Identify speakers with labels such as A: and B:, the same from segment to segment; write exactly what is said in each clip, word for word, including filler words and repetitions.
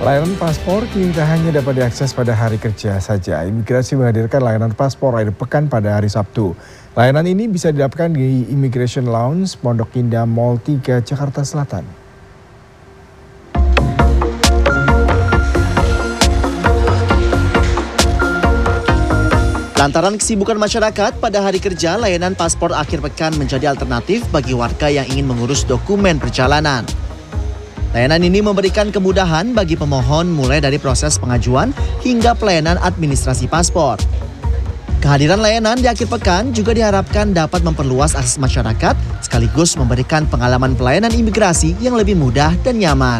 A: Layanan paspor kini tak hanya dapat diakses pada hari kerja saja. Imigrasi menghadirkan layanan paspor akhir pekan pada hari Sabtu. Layanan ini bisa didapatkan di Immigration Lounge, Pondok Indah Mall tiga, Jakarta Selatan.
B: Lantaran kesibukan masyarakat pada hari kerja, layanan paspor akhir pekan menjadi alternatif bagi warga yang ingin mengurus dokumen perjalanan. Layanan ini memberikan kemudahan bagi pemohon mulai dari proses pengajuan hingga pelayanan administrasi paspor. Kehadiran layanan di akhir pekan juga diharapkan dapat memperluas akses masyarakat sekaligus memberikan pengalaman pelayanan imigrasi yang lebih mudah dan nyaman.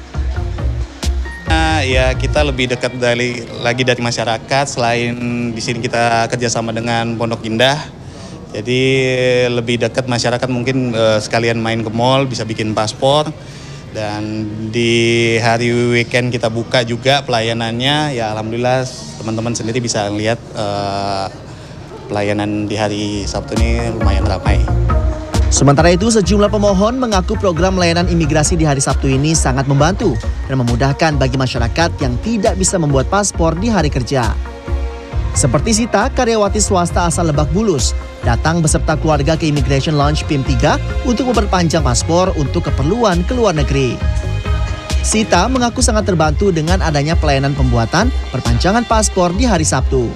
C: Nah, ya kita lebih dekat dari lagi dari masyarakat. Selain di sini kita kerjasama dengan Pondok Indah, jadi lebih dekat masyarakat, mungkin eh, sekalian main ke mall bisa bikin paspor. Dan di hari weekend kita buka juga pelayanannya, ya alhamdulillah teman-teman sendiri bisa lihat uh, pelayanan di hari Sabtu ini lumayan ramai.
B: Sementara itu, sejumlah pemohon mengaku program layanan imigrasi di hari Sabtu ini sangat membantu dan memudahkan bagi masyarakat yang tidak bisa membuat paspor di hari kerja. Seperti Sita, karyawati swasta asal Lebak Bulus, datang beserta keluarga ke Immigration Lounge P I M tiga untuk memperpanjang paspor untuk keperluan ke luar negeri. Sita mengaku sangat terbantu dengan adanya pelayanan pembuatan perpanjangan paspor di hari Sabtu.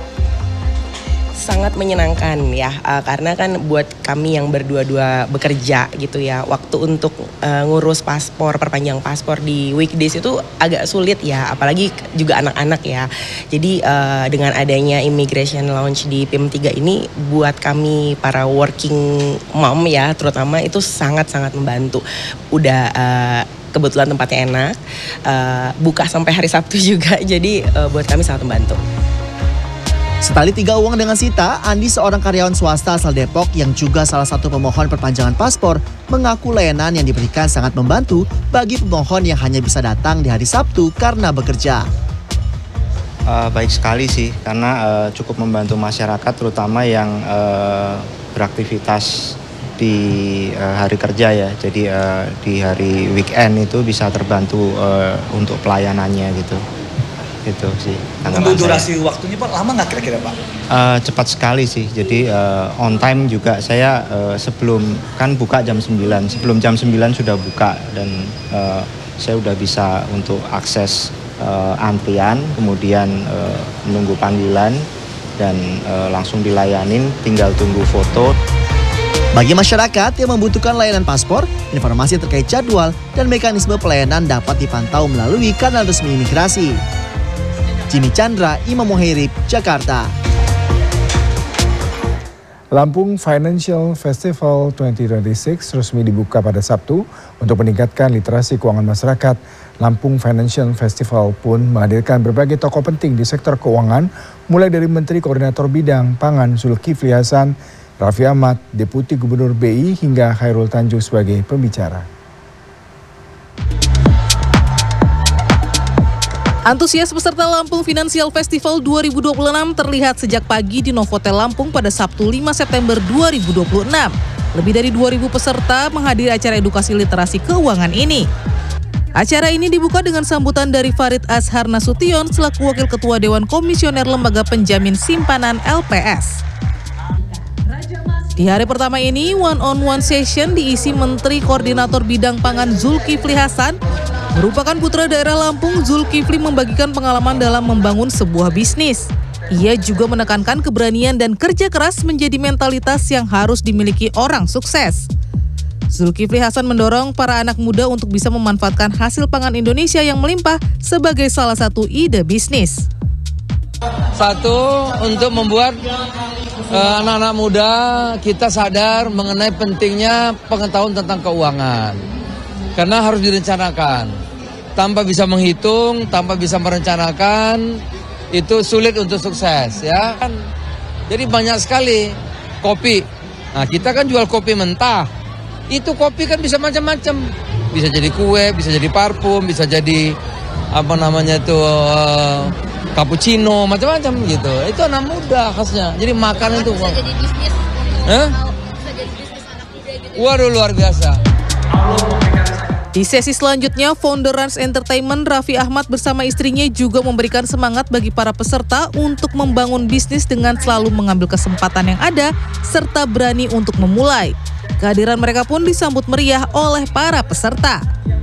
D: Sangat menyenangkan ya, uh, karena kan buat kami yang berdua-dua bekerja gitu ya, waktu untuk uh, ngurus paspor, perpanjang paspor di weekdays itu agak sulit ya, apalagi juga anak-anak ya. Jadi uh, dengan adanya Immigration Lounge di P I M tiga ini buat kami para working mom ya terutama itu sangat-sangat membantu. Udah uh, kebetulan tempatnya enak, uh, buka sampai hari Sabtu juga, jadi uh, buat kami sangat membantu.
B: Setali tiga uang dengan Sita, Andi seorang karyawan swasta asal Depok yang juga salah satu pemohon perpanjangan paspor mengaku layanan yang diberikan sangat membantu bagi pemohon yang hanya bisa datang di hari Sabtu karena bekerja.
E: Uh, baik sekali sih, karena uh, cukup membantu masyarakat terutama yang uh, beraktivitas di uh, hari kerja ya. Jadi uh, di hari weekend itu bisa terbantu uh, untuk pelayanannya gitu. Itu sih.
F: Untuk durasi saya. Waktunya Pak, lama nggak kira-kira Pak?
E: Uh, cepat sekali sih, jadi uh, on time juga saya uh, sebelum, kan buka jam sembilan, sebelum jam sembilan sudah buka dan uh, saya udah bisa untuk akses uh, antrian, kemudian uh, menunggu panggilan dan uh, langsung dilayanin, tinggal tunggu foto.
B: Bagi masyarakat yang membutuhkan layanan paspor, informasi terkait jadwal dan mekanisme pelayanan dapat dipantau melalui kanal resmi imigrasi. Jimmy Chandra, Imam Muhairib, Jakarta.
A: Lampung Financial Festival dua ribu dua puluh enam resmi dibuka pada Sabtu untuk meningkatkan literasi keuangan masyarakat. Lampung Financial Festival pun menghadirkan berbagai tokoh penting di sektor keuangan, mulai dari Menteri Koordinator Bidang Pangan Zulkifli Hasan, Raffi Ahmad, Deputi Gubernur B I, hingga Khairul Tanjung sebagai pembicara.
G: Antusias peserta Lampung Financial Festival dua ribu dua puluh enam terlihat sejak pagi di Novotel Lampung pada Sabtu lima September dua ribu dua puluh enam. Lebih dari dua ribu peserta menghadiri acara edukasi literasi keuangan ini. Acara ini dibuka dengan sambutan dari Farid Azhar Nasution selaku Wakil Ketua Dewan Komisioner Lembaga Penjamin Simpanan L P S. Di hari pertama ini, one-on-one session diisi Menteri Koordinator Bidang Pangan Zulkifli Hasan. Merupakan putra daerah Lampung, Zulkifli membagikan pengalaman dalam membangun sebuah bisnis. Ia juga menekankan keberanian dan kerja keras menjadi mentalitas yang harus dimiliki orang sukses. Zulkifli Hasan mendorong para anak muda untuk bisa memanfaatkan hasil pangan Indonesia yang melimpah sebagai salah satu ide bisnis.
H: Satu, untuk membuat uh, anak-anak muda kita sadar mengenai pentingnya pengetahuan tentang keuangan. Karena harus direncanakan. Tanpa bisa menghitung, tanpa bisa merencanakan, itu sulit untuk sukses ya. Jadi banyak sekali kopi. Nah, kita kan jual kopi mentah. Itu kopi kan bisa macam-macam. Bisa jadi kue, bisa jadi parfum, bisa jadi apa namanya itu uh, cappuccino, macam-macam gitu. Itu anak muda khasnya. Jadi makan itu. Bisa jadi bisnis. Eh? Bisa jadi bisnis anak muda gitu. Waduh, luar biasa.
G: Di sesi selanjutnya, founder Rans Entertainment Raffi Ahmad bersama istrinya juga memberikan semangat bagi para peserta untuk membangun bisnis dengan selalu mengambil kesempatan yang ada serta berani untuk memulai. Kehadiran mereka pun disambut meriah oleh para peserta.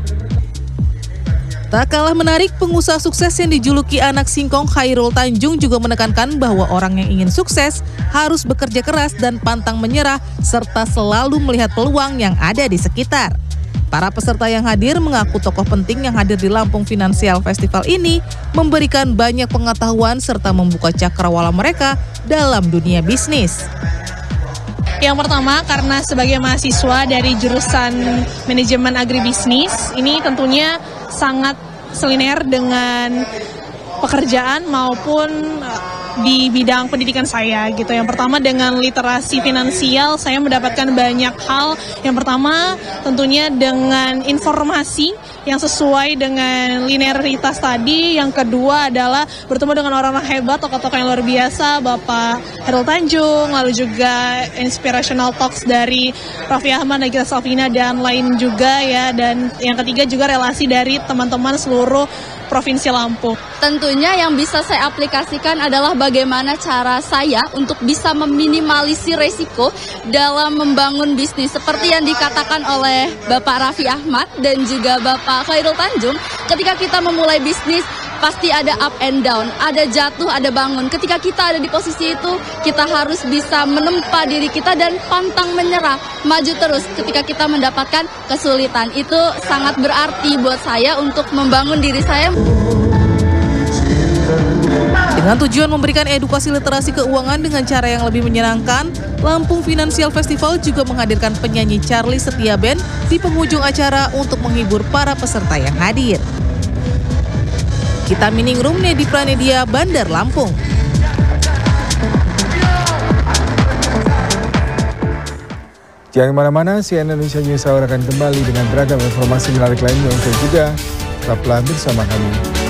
G: Tak kalah menarik, pengusaha sukses yang dijuluki anak singkong Khairul Tanjung juga menekankan bahwa orang yang ingin sukses harus bekerja keras dan pantang menyerah serta selalu melihat peluang yang ada di sekitar. Para peserta yang hadir mengaku tokoh penting yang hadir di Lampung Financial Festival ini memberikan banyak pengetahuan serta membuka cakrawala mereka dalam dunia bisnis.
I: Yang pertama, karena sebagai mahasiswa dari jurusan manajemen agribisnis, ini tentunya sangat seliner dengan pekerjaan maupun di bidang pendidikan saya gitu. Yang pertama dengan literasi finansial saya mendapatkan banyak hal. Yang pertama tentunya dengan informasi yang sesuai dengan linearitas tadi. Yang kedua adalah bertemu dengan orang-orang hebat, tokoh-tokoh yang luar biasa, Bapak Khairul Tanjung, lalu juga inspirational talks dari Raffi Ahmad, Nagita Slavina dan lain juga ya. Dan yang ketiga juga relasi dari teman-teman seluruh Provinsi Lampung.
J: Tentunya yang bisa saya aplikasikan adalah bagaimana cara saya untuk bisa meminimalisir resiko dalam membangun bisnis. Seperti yang dikatakan oleh Bapak Raffi Ahmad dan juga Bapak Khairul Tanjung, ketika kita memulai bisnis, pasti ada up and down, ada jatuh, ada bangun. Ketika kita ada di posisi itu, kita harus bisa menempa diri kita dan pantang menyerah, maju terus ketika kita mendapatkan kesulitan. Itu sangat berarti buat saya untuk membangun diri saya.
G: Dengan tujuan memberikan edukasi literasi keuangan dengan cara yang lebih menyenangkan, Lampung Financial Festival juga menghadirkan penyanyi Charlie Setiaben di penghujung acara untuk menghibur para peserta yang hadir. Kita Miningrum, Nedi Pranedia, Bandar Lampung.
A: Jangan kemana-mana, C N N Indonesia News Hour akan kembali dengan beragam informasi menarik lainnya untuk juga tetaplah bersama kami.